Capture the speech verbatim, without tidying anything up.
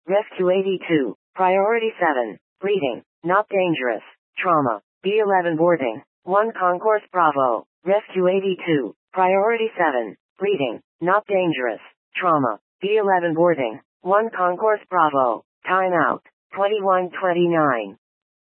Rescue eighty-two. Priority seven. Breathing. Not dangerous. Trauma. B eleven boarding. one Concourse Bravo. Rescue eighty-two. Priority seven. Breathing. Not dangerous. Trauma. B eleven boarding. one Concourse Bravo. Time out. twenty-one twenty-nine.